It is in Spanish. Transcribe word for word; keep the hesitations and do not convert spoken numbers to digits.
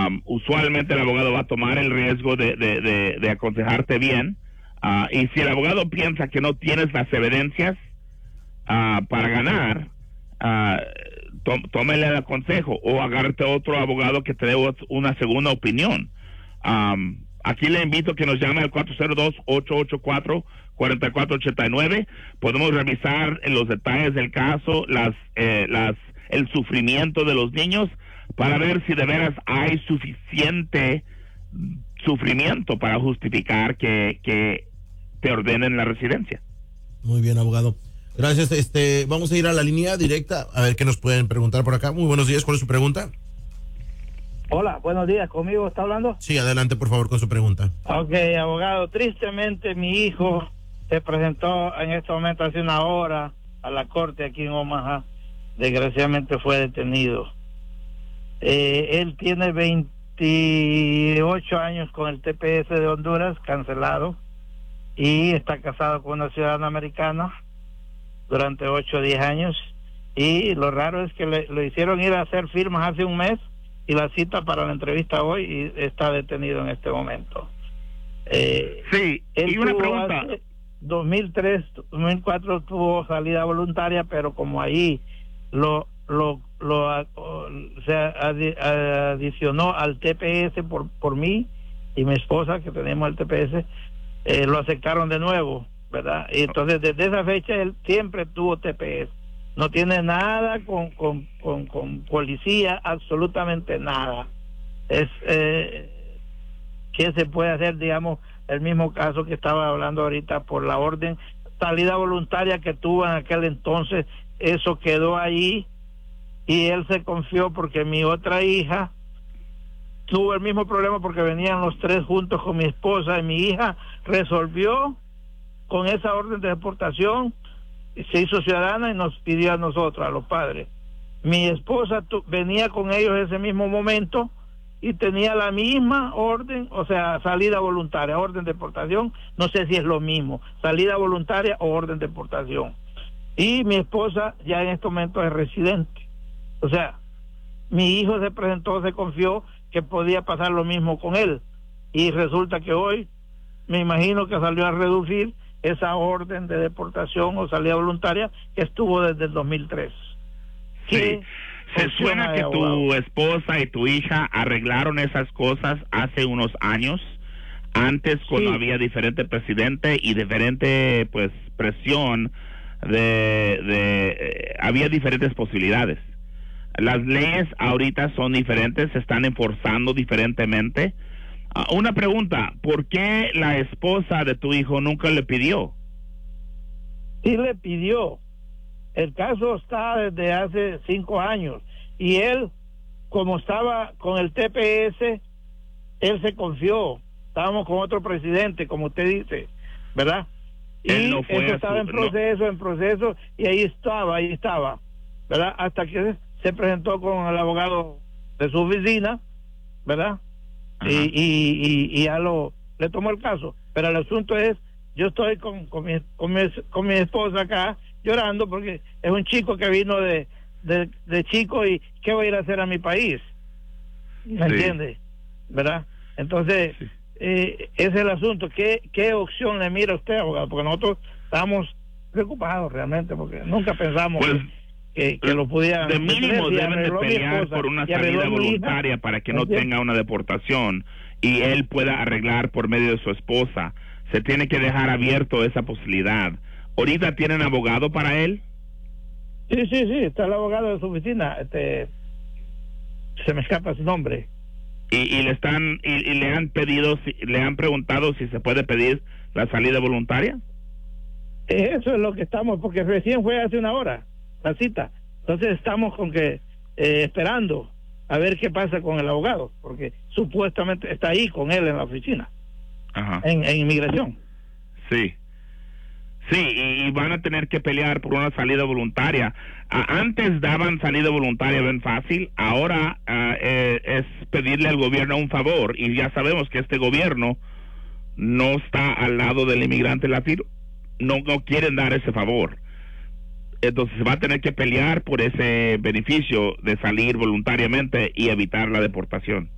Um, usualmente el abogado va a tomar el riesgo de, de, de, de aconsejarte bien, uh, y si el abogado piensa que no tienes las evidencias uh, para ganar, uh, tó, tómele el consejo o agárrate otro abogado que te dé una segunda opinión. Um, aquí le invito a que nos llame al cuatro cero dos, ocho ocho cuatro, cuatro cuatro ocho nueve. Podemos revisar los detalles del caso, las, eh, las, el sufrimiento de los niños, para ver si de veras hay suficiente sufrimiento para justificar que, que te ordenen la residencia. Muy bien, abogado. Gracias. Este, vamos a ir a la línea directa a ver qué nos pueden preguntar por acá. Muy buenos días. ¿Cuál es su pregunta? Hola, buenos días. ¿Conmigo está hablando? Sí, adelante, por favor, con su pregunta. Ok, abogado. Tristemente, mi hijo se presentó en este momento hace una hora a la corte aquí en Omaha. Desgraciadamente fue detenido. Eh, él tiene veintiocho años con el T P S de Honduras, cancelado, y está casado con una ciudadana americana durante ocho o diez años. Y lo raro es que le, lo hicieron ir a hacer firmas hace un mes y la cita para la entrevista hoy, y está detenido en este momento. Eh, sí, y una pregunta. dos mil tres, dos mil cuatro tuvo salida voluntaria, pero como ahí lo lo lo se adi, adicionó al T P S por por mí y mi esposa, que tenemos el T P S, eh, lo aceptaron de nuevo, ¿verdad? Y entonces desde esa fecha él siempre tuvo T P S. No tiene nada con con con, con policía, absolutamente nada. Es eh, ¿qué se puede hacer? Digamos, el mismo caso que estaba hablando ahorita por la orden salida voluntaria que tuvo en aquel entonces, eso quedó ahí. Y él se confió porque mi otra hija tuvo el mismo problema, porque venían los tres juntos con mi esposa, y mi hija resolvió con esa orden de deportación, se hizo ciudadana y nos pidió a nosotros, a los padres. Mi esposa tu, venía con ellos ese mismo momento y tenía la misma orden, o sea, salida voluntaria, orden de deportación, no sé si es lo mismo, salida voluntaria o orden de deportación. Y mi esposa ya en este momento es residente. O sea, mi hijo se presentó, se confió que podía pasar lo mismo con él, y resulta que hoy me imagino que salió a reducir esa orden de deportación o salida voluntaria que estuvo desde el dos mil tres. Sí, se suena que tu esposa y tu hija arreglaron esas cosas hace unos años, antes cuando sí. había diferente presidente y diferente pues presión de, de eh, había diferentes posibilidades. Las leyes ahorita son diferentes, se están enforzando diferentemente. Uh, una pregunta, ¿por qué la esposa de tu hijo nunca le pidió? Sí le pidió. El caso está desde hace cinco años. Y él, como estaba con el T P S, él se confió. Estábamos con otro presidente, como usted dice, ¿verdad? Él y no fue eso estaba su, en proceso, no. en proceso, y ahí estaba, ahí estaba, ¿verdad? Hasta que se presentó con el abogado de su oficina, ¿verdad? Y, y, y, y ya lo le tomó el caso. Pero el asunto es, yo estoy con, con, mi, con, mi, con mi esposa acá llorando porque es un chico que vino de, de, de chico, y ¿qué voy a ir a hacer a mi país? ¿Me sí. entiende? ¿Verdad? Entonces, sí. eh, ese es el asunto. ¿Qué, ¿Qué opción le mira usted, abogado? Porque nosotros estamos preocupados realmente, porque nunca pensamos pues, que, que lo pudieran... De mínimo deben de pelear por una salida voluntaria para que no tenga una deportación y él pueda arreglar por medio de su esposa. Se tiene que dejar abierto esa posibilidad. ¿Ahorita tienen abogado para él? Sí, sí, sí, está el abogado de su oficina. Este, se me escapa su nombre. Y, y le están y, y le han pedido, si, le han preguntado si se puede pedir la salida voluntaria. Eso es lo que estamos, porque recién fue hace una hora la cita. Entonces estamos con que eh, esperando a ver qué pasa con el abogado, porque supuestamente está ahí con él en la oficina. Ajá. En, en inmigración. Sí. Sí, y, y van a tener que pelear por una salida voluntaria. A, antes daban salida voluntaria bien fácil, ahora uh, eh, es pedirle al gobierno un favor, y ya sabemos que este gobierno no está al lado del inmigrante latino, no, no quieren dar ese favor. Entonces se va a tener que pelear por ese beneficio de salir voluntariamente y evitar la deportación.